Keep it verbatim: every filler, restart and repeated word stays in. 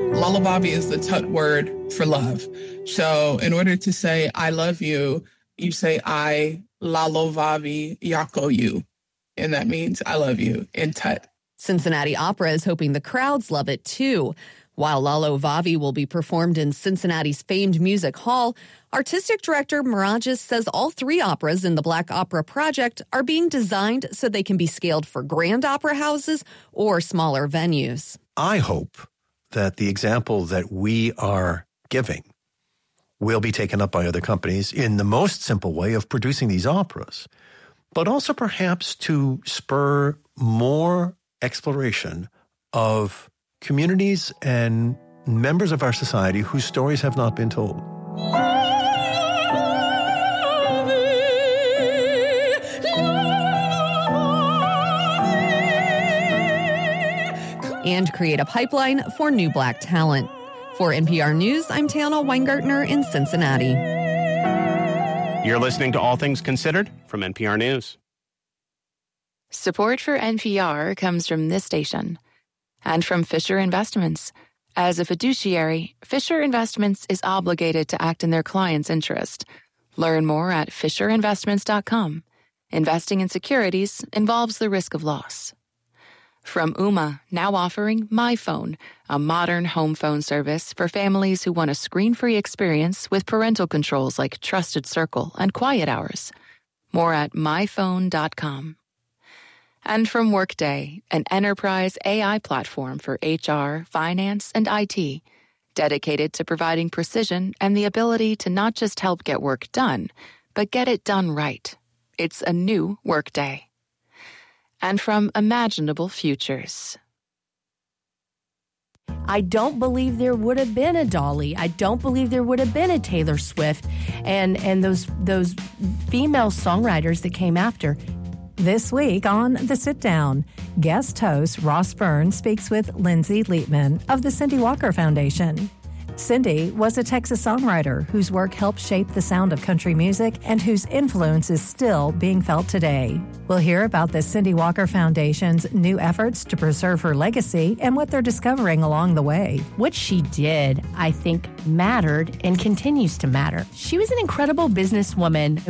Lalovavi is the Tut word for love. So in order to say I love you, you say I Lalovavi Yako you. And that means I love you in Tut. Cincinnati Opera is hoping the crowds love it too. While Lalovavi will be performed in Cincinnati's famed music hall, artistic director Mirages says all three operas in the Black Opera Project are being designed so they can be scaled for grand opera houses or smaller venues. I hope that the example that we are giving will be taken up by other companies in the most simple way of producing these operas, but also perhaps to spur more exploration of communities and members of our society whose stories have not been told. And create a pipeline for new Black talent. For N P R News, I'm Tana Weingartner in Cincinnati. You're listening to All Things Considered from N P R News. Support for N P R comes from this station and from Fisher Investments. As a fiduciary, Fisher Investments is obligated to act in their client's interest. Learn more at fisher investments dot com. Investing in securities involves the risk of loss. From Ooma, now offering MyPhone, a modern home phone service for families who want a screen-free experience with parental controls like Trusted Circle and Quiet Hours. More at my phone dot com. And from Workday, an enterprise A I platform for H R, finance, and I T, dedicated to providing precision and the ability to not just help get work done, but get it done right. It's a new Workday. And from Imaginable Futures. I don't believe there would have been a Dolly. I don't believe there would have been a Taylor Swift and, and those those female songwriters that came after. This week on The Sit Down, guest host Ross Byrne speaks with Lindsay Liebman of the Cindy Walker Foundation. Cindy was a Texas songwriter whose work helped shape the sound of country music and whose influence is still being felt today. We'll hear about the Cindy Walker Foundation's new efforts to preserve her legacy and what they're discovering along the way. What she did, I think, mattered and continues to matter. She was an incredible businesswoman